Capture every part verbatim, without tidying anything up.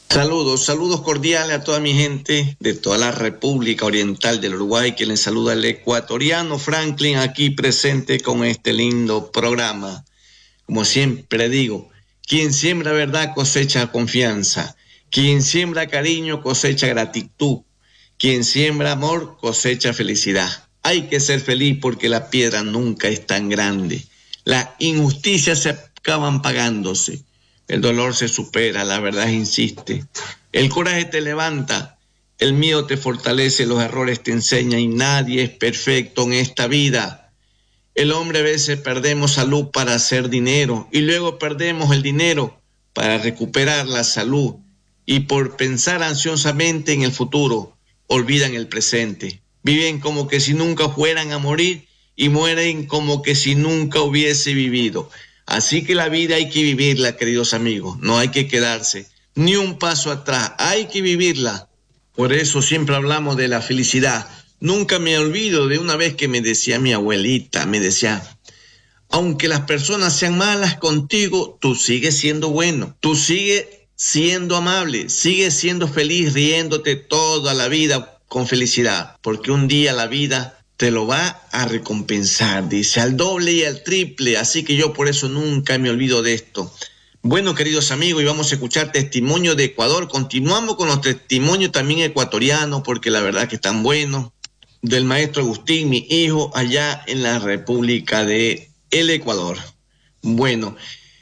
Saludos, saludos cordiales a toda mi gente de toda la República Oriental del Uruguay, que les saluda el ecuatoriano Franklin, aquí presente con este lindo programa. Como siempre digo, quien siembra verdad cosecha confianza, quien siembra cariño cosecha gratitud, quien siembra amor cosecha felicidad. Hay que ser feliz porque la piedra nunca es tan grande. Las injusticias se acaban pagándose. El dolor se supera, la verdad insiste. El coraje te levanta, el miedo te fortalece, los errores te enseñan y nadie es perfecto en esta vida. El hombre a veces perdemos salud para hacer dinero y luego perdemos el dinero para recuperar la salud y por pensar ansiosamente en el futuro, olvidan el presente. Viven como que si nunca fueran a morir y mueren como que si nunca hubiese vivido. Así que la vida hay que vivirla, queridos amigos, no hay que quedarse ni un paso atrás, hay que vivirla. Por eso siempre hablamos de la felicidad. Nunca me olvido de una vez que me decía mi abuelita, me decía, aunque las personas sean malas contigo, tú sigues siendo bueno, tú sigues siendo amable, sigues siendo feliz, riéndote toda la vida con felicidad, porque un día la vida te lo va a recompensar, dice, al doble y al triple, así que yo por eso nunca me olvido de esto. Bueno, queridos amigos, y vamos a escuchar testimonio de Ecuador, continuamos con los testimonios también ecuatorianos, porque la verdad que están buenos, del maestro Agustín, mi hijo, allá en la República de el Ecuador. Bueno,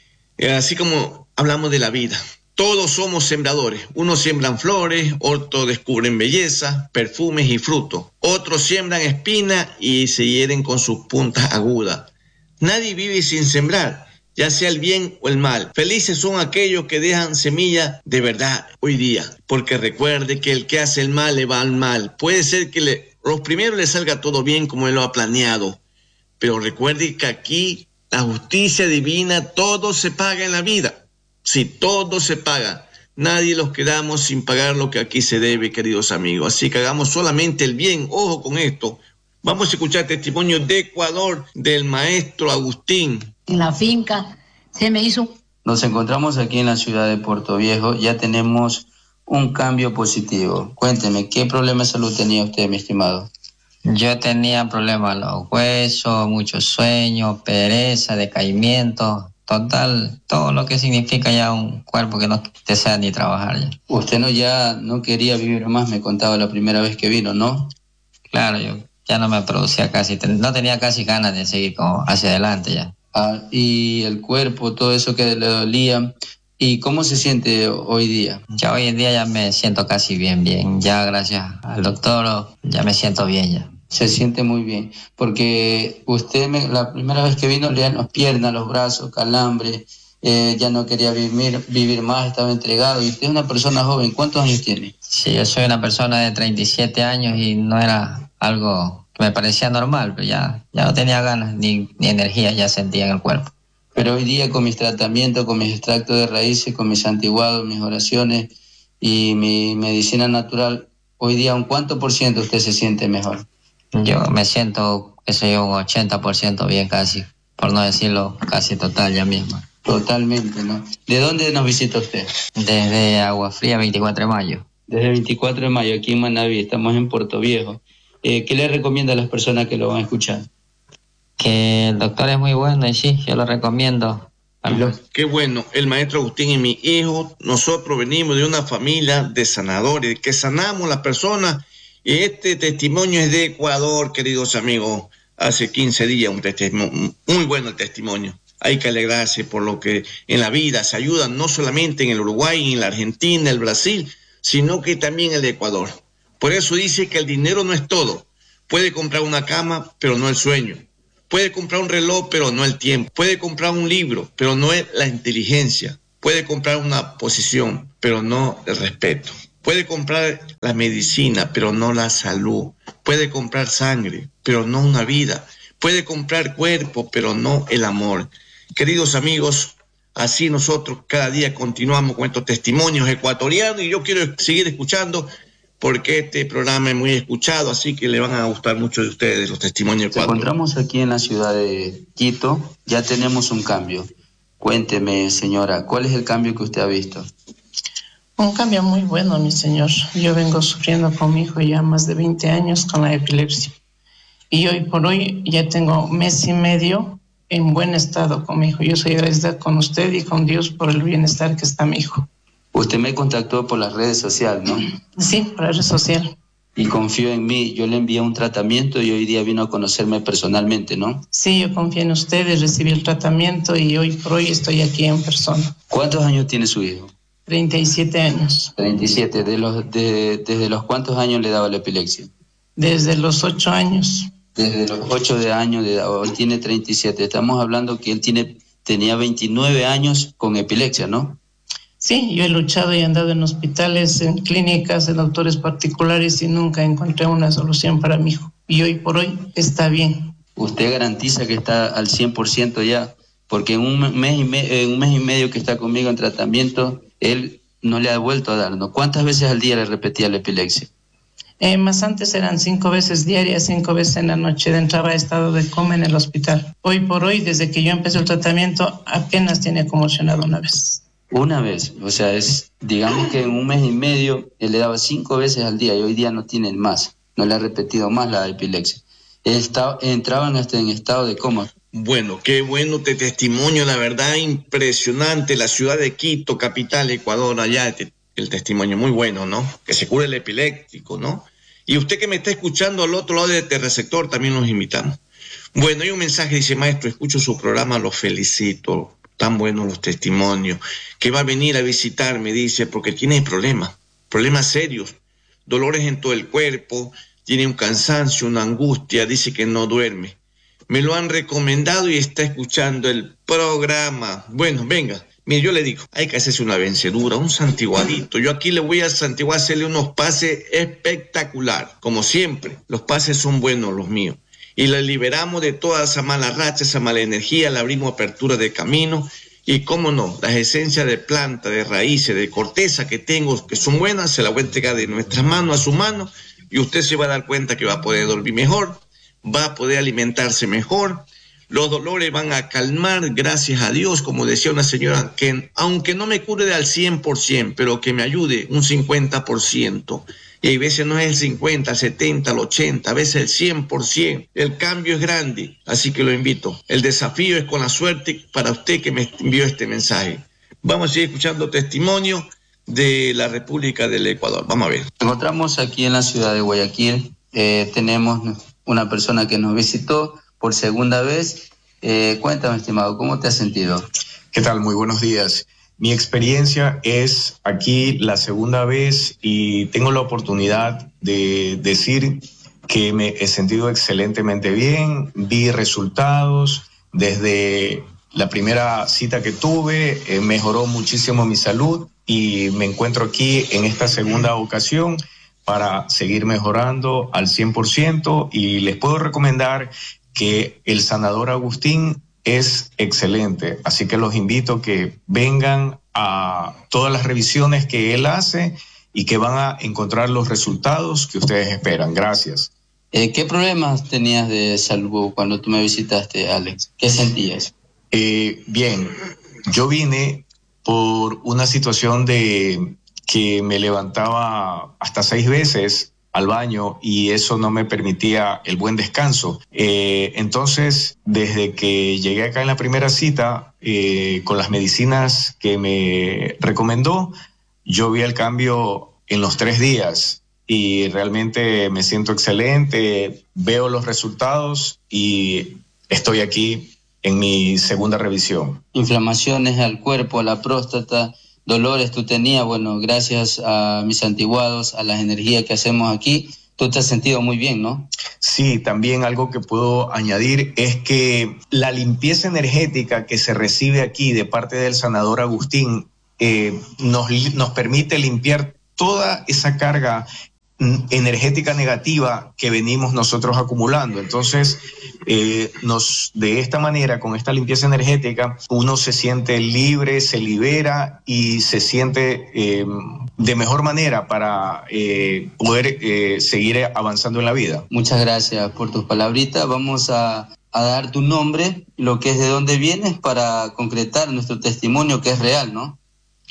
así como hablamos de la vida, todos somos sembradores. Unos siembran flores, otros descubren belleza, perfumes y frutos. Otros siembran espinas y se hieren con sus puntas agudas. Nadie vive sin sembrar, ya sea el bien o el mal. Felices son aquellos que dejan semilla de verdad hoy día, porque recuerde que el que hace el mal le va al mal. Puede ser que le, los primeros le salga todo bien como él lo ha planeado, pero recuerde que aquí la justicia divina, todo se paga en la vida. Si todo se paga, nadie los quedamos sin pagar lo que aquí se debe, queridos amigos. Así que hagamos solamente el bien. Ojo con esto. Vamos a escuchar testimonio de Ecuador del maestro Agustín. En la finca se me hizo... Nos encontramos aquí en la ciudad de Puerto Viejo. Ya tenemos un cambio positivo. Cuénteme, ¿qué problema de salud tenía usted, mi estimado? Yo tenía problemas en los huesos, mucho sueño, pereza, decaimiento... Total, todo lo que significa ya un cuerpo que no desea ni trabajar ya. Usted no ya no quería vivir más, me contaba la primera vez que vino, ¿no? Claro, yo ya no me producía casi, no tenía casi ganas de seguir como hacia adelante ya. Ah, y el cuerpo, todo eso que le dolía, ¿y cómo se siente hoy día? Ya hoy en día ya me siento casi bien, bien, ya gracias al doctor ya me siento bien ya. Se siente muy bien, porque usted me, la primera vez que vino le dan las piernas, los brazos, calambre, eh, ya no quería vivir, vivir más, estaba entregado. Y usted es una persona joven, ¿cuántos años tiene? Sí, yo soy una persona de treinta y siete años y no era algo que me parecía normal, pero ya, ya no tenía ganas ni, ni energía, ya sentía en el cuerpo. Pero hoy día con mis tratamientos, con mis extractos de raíces, con mis antiguados, mis oraciones y mi medicina natural, hoy día, ¿un cuánto por ciento usted se siente mejor? Yo me siento, qué sé yo, un ochenta por ciento bien casi, por no decirlo casi total ya mismo. Totalmente, ¿no? ¿De dónde nos visita usted? Desde Agua Fría, veinticuatro de mayo. Desde veinticuatro de mayo, aquí en Manaví, estamos en Puerto Viejo. Eh, ¿Qué le recomienda a las personas que lo van a escuchar? Que el doctor es muy bueno y sí, yo lo recomiendo. Bueno. Qué bueno, el maestro Agustín y mi hijo, nosotros venimos de una familia de sanadores, que sanamos las personas. Y este testimonio es de Ecuador, queridos amigos. Hace quince días, un testimonio, muy bueno el testimonio. Hay que alegrarse por lo que en la vida se ayudan, no solamente en el Uruguay, en la Argentina, el Brasil, sino que también en el Ecuador. Por eso dice que el dinero no es todo. Puede comprar una cama, pero no el sueño. Puede comprar un reloj, pero no el tiempo. Puede comprar un libro, pero no es la inteligencia. Puede comprar una posición, pero no el respeto. Puede comprar la medicina, pero no la salud. Puede comprar sangre, pero no una vida. Puede comprar cuerpo, pero no el amor. Queridos amigos, así nosotros cada día continuamos con estos testimonios ecuatorianos y yo quiero seguir escuchando porque este programa es muy escuchado, así que le van a gustar mucho de ustedes los testimonios ecuatorianos. Nos encontramos aquí en la ciudad de Quito, ya tenemos un cambio. Cuénteme, señora, ¿cuál es el cambio que usted ha visto? Un cambio muy bueno, mi señor. Yo vengo sufriendo con mi hijo ya más de veinte años con la epilepsia. Y hoy por hoy ya tengo mes y medio en buen estado con mi hijo. Yo soy agradecida con usted y con Dios por el bienestar que está mi hijo. Usted me contactó por las redes sociales, ¿no? Sí, por la red social. Y confió en mí. Yo le envié un tratamiento y hoy día vino a conocerme personalmente, ¿no? Sí, yo confío en ustedes, recibí el tratamiento y hoy por hoy estoy aquí en persona. ¿Cuántos años tiene su hijo? treinta y siete años. treinta y siete. ¿De los, de, ¿Desde los cuántos años le daba la epilepsia? Desde los ocho años. Desde los ocho de años de edad. Hoy tiene treinta y siete. Estamos hablando que él tiene, tenía veintinueve años con epilepsia, ¿no? Sí, yo he luchado y andado en hospitales, en clínicas, en doctores particulares y nunca encontré una solución para mi hijo. Y hoy por hoy está bien. ¿Usted garantiza que está al cien por ciento ya? Porque en un mes y, me, en un mes y medio que está conmigo en tratamiento, él no le ha vuelto a dar, ¿no? ¿Cuántas veces al día le repetía la epilepsia? Eh, más antes eran cinco veces diarias, cinco veces en la noche. Entraba a estado de coma en el hospital. Hoy por hoy, desde que yo empecé el tratamiento, apenas tiene convulsionado una vez. Una vez, o sea, es, digamos que en un mes y medio él le daba cinco veces al día y hoy día no tiene más, no le ha repetido más la epilepsia. Él estaba, entraban hasta en estado de coma. Bueno, qué bueno te testimonio, la verdad impresionante, la ciudad de Quito, capital Ecuador, allá el testimonio muy bueno, ¿no? Que se cure el epiléptico, ¿no? Y usted que me está escuchando al otro lado del receptor, también los invitamos. Bueno, hay un mensaje, dice, maestro, escucho su programa, lo felicito. Tan buenos los testimonios, que va a venir a visitarme, dice, porque tiene problemas, problemas serios, dolores en todo el cuerpo, tiene un cansancio, una angustia, dice que no duerme. Me lo han recomendado y está escuchando el programa. Bueno, venga, mire, yo le digo, hay que hacerse una vencedura, un santiguadito. Yo aquí le voy a santiguar, hacerle unos pases espectacular, como siempre, los pases son buenos los míos. Y la liberamos de toda esa mala racha, esa mala energía, le abrimos apertura de camino y, cómo no, las esencias de planta, de raíces, de corteza que tengo, que son buenas, se las voy a entregar de nuestras manos a su mano y usted se va a dar cuenta que va a poder dormir mejor, va a poder alimentarse mejor, los dolores van a calmar, gracias a Dios, como decía una señora, que aunque no me cure al cien por ciento, pero que me ayude un cincuenta por ciento. Y a veces no es el cincuenta, el setenta, el ochenta, a veces el cien por ciento. El cambio es grande, así que lo invito. El desafío es con la suerte para usted que me envió este mensaje. Vamos a seguir escuchando testimonio de la República del Ecuador. Vamos a ver. Nos encontramos aquí en la ciudad de Guayaquil. Eh, tenemos una persona que nos visitó por segunda vez. Eh, cuéntame, estimado, ¿cómo te has sentido? ¿Qué tal? Muy buenos días. Mi experiencia es aquí la segunda vez y tengo la oportunidad de decir que me he sentido excelentemente bien, vi resultados desde la primera cita que tuve, eh, mejoró muchísimo mi salud y me encuentro aquí en esta segunda ocasión para seguir mejorando al cien por ciento y les puedo recomendar que el sanador Agustín es excelente, así que los invito a que vengan a todas las revisiones que él hace y que van a encontrar los resultados que ustedes esperan. Gracias. Eh, ¿Qué problemas tenías de salud cuando tú me visitaste, Alex? ¿Qué sentías? Eh, bien, yo vine por una situación de que me levantaba hasta seis veces al baño y eso no me permitía el buen descanso. Eh, entonces, desde que llegué acá en la primera cita, eh, con las medicinas que me recomendó, yo vi el cambio en los tres días y realmente me siento excelente, veo los resultados y estoy aquí en mi segunda revisión. Inflamaciones al cuerpo, a la próstata, dolores tú tenías, bueno, gracias a mis antiguados, a las energías que hacemos aquí, tú te has sentido muy bien, ¿no? Sí, también algo que puedo añadir es que la limpieza energética que se recibe aquí de parte del sanador Agustín eh, nos, nos permite limpiar toda esa carga energética negativa que venimos nosotros acumulando. Entonces, eh, nos, de esta manera, con esta limpieza energética, uno se siente libre, se libera y se siente eh, de mejor manera para eh, poder eh, seguir avanzando en la vida. Muchas gracias por tus palabritas. Vamos a, a dar tu nombre, lo que es de dónde vienes, para concretar nuestro testimonio que es real, ¿no?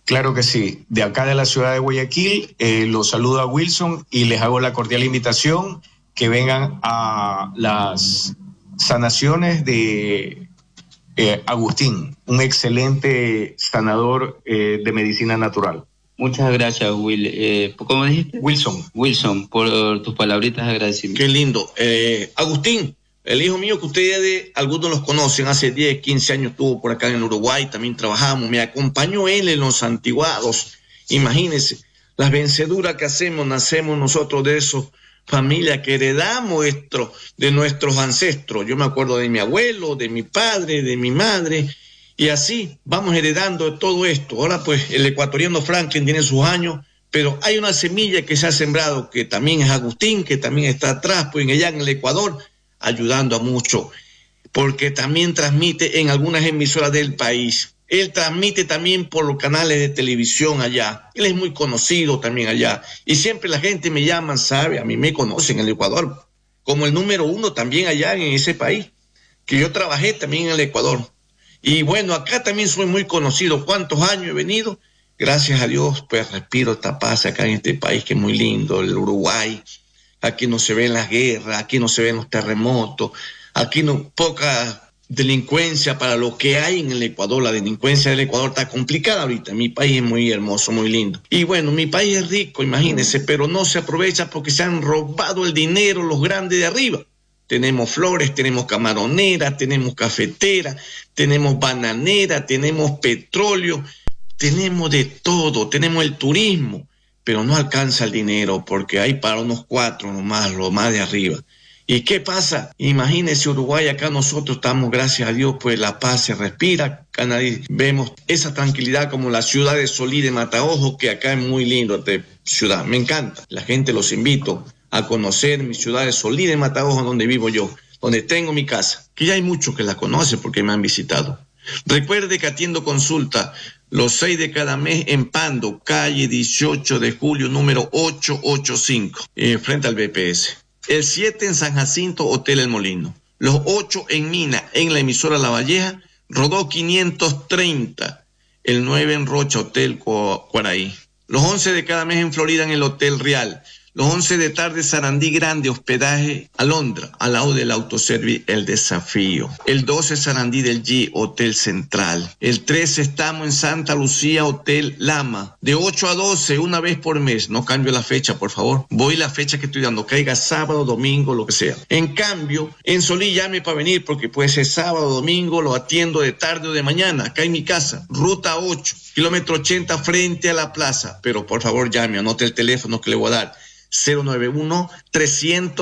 Claro que sí. De acá de la ciudad de Guayaquil, eh, los saluda Wilson y les hago la cordial invitación que vengan a las sanaciones de eh, Agustín, un excelente sanador eh, de medicina natural. Muchas gracias, Will. Eh, ¿Cómo dijiste? Wilson. Wilson, por tus palabritas de agradecimiento. Qué lindo. Eh, Agustín, el hijo mío que ustedes, algunos los conocen, hace diez, quince años estuvo por acá en el Uruguay, también trabajamos, me acompañó él en los santiguados. Imagínense, las venceduras que hacemos, nacemos nosotros de eso, familia que heredamos esto de nuestros ancestros. Yo me acuerdo de mi abuelo, de mi padre, de mi madre, y así vamos heredando todo esto. Ahora pues el ecuatoriano Franklin tiene sus años, pero hay una semilla que se ha sembrado, que también es Agustín, que también está atrás, pues allá en el Ecuador, ayudando a mucho, porque también transmite en algunas emisoras del país. Él transmite también por los canales de televisión allá. Él es muy conocido también allá. Y siempre la gente me llama, sabe, a mí me conocen en el Ecuador, como el número uno también allá en ese país, que yo trabajé también en el Ecuador. Y bueno, acá también soy muy conocido. ¿Cuántos años he venido? Gracias a Dios, pues respiro esta paz acá en este país que es muy lindo, el Uruguay. Aquí no se ven las guerras, aquí no se ven los terremotos, aquí no poca delincuencia para lo que hay en el Ecuador. La delincuencia del Ecuador está complicada ahorita. Mi país es muy hermoso, muy lindo. Y bueno, mi país es rico, imagínense, pero no se aprovecha porque se han robado el dinero los grandes de arriba. Tenemos flores, tenemos camaroneras, tenemos cafeteras, tenemos bananeras, tenemos petróleo, tenemos de todo, tenemos el turismo, pero no alcanza el dinero porque hay para unos cuatro nomás, lo más de arriba. ¿Y qué pasa? Imagínense Uruguay, acá nosotros estamos, gracias a Dios, pues la paz se respira, acá nadie, vemos esa tranquilidad como la ciudad de Solí de Mataojo, que acá es muy lindo esta ciudad, me encanta. La gente los invito a conocer mi ciudad de Solí de Mataojo, donde vivo yo, donde tengo mi casa, que ya hay muchos que la conocen porque me han visitado. Recuerde que atiendo consulta los seis de cada mes en Pando, calle dieciocho de julio, número ochocientos ochenta y cinco, eh, frente al B P S. El siete en San Jacinto, Hotel El Molino. Los ocho en Mina, en la emisora La Valleja, Rodó quinientos treinta. El nueve en Rocha, Hotel Cuaraí. Los once de cada mes en Florida, en el Hotel Real. Los once de tarde, Sarandí Grande, hospedaje Alondra, al lado del autoservice El Desafío. El doce, Sarandí del G, Hotel Central. El trece, estamos en Santa Lucía, Hotel Lama. De ocho a doce, una vez por mes. No cambio la fecha, por favor. Voy la fecha que estoy dando, caiga sábado, domingo, lo que sea. En cambio, en Solí llame para venir, porque puede ser sábado, domingo, lo atiendo de tarde o de mañana. Acá en mi casa, ruta ocho, kilómetro ochenta, frente a la plaza. Pero por favor llame, anote el teléfono que le voy a dar. cero nueve uno, tres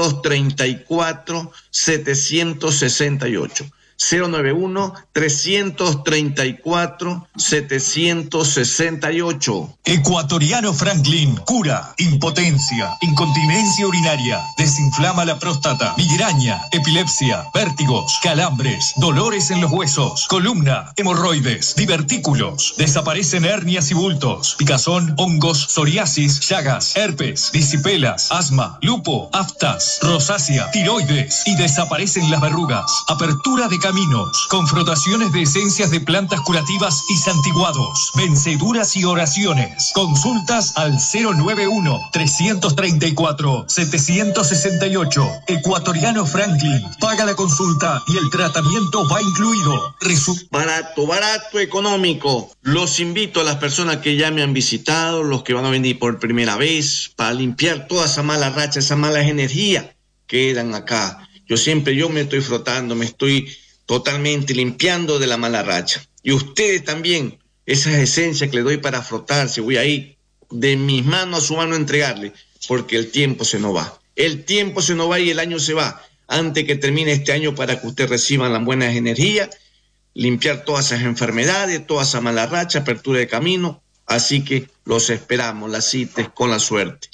tres cuatro, siete seis ocho. cero nueve uno, tres tres cuatro, siete seis ocho. Ecuatoriano Franklin cura impotencia, incontinencia urinaria, desinflama la próstata, migraña, epilepsia, vértigos, calambres, dolores en los huesos, columna, hemorroides, divertículos, desaparecen hernias y bultos, picazón, hongos, psoriasis, llagas, herpes, disipelas, asma, lupo, aftas, rosácea, tiroides y desaparecen las verrugas. Apertura de caminos, con frotaciones de esencias de plantas curativas y santiguados, venceduras y oraciones. Consultas al cero nueve uno, tres tres cuatro, siete seis ocho. Ecuatoriano Franklin. Paga la consulta y el tratamiento va incluido. Resu- barato, barato, económico. Los invito a las personas que ya me han visitado, los que van a venir por primera vez, para limpiar toda esa mala racha, esa malas energías que quedan acá. Yo siempre, yo me estoy frotando, me estoy totalmente limpiando de la mala racha. Y ustedes también, esas esencias que le doy para frotarse, voy a ir de mis manos a su mano a entregarle, porque el tiempo se nos va. El tiempo se nos va y el año se va. Antes que termine este año, para que ustedes reciban las buenas energías, limpiar todas esas enfermedades, toda esa mala racha, apertura de camino. Así que los esperamos, las citas con la suerte.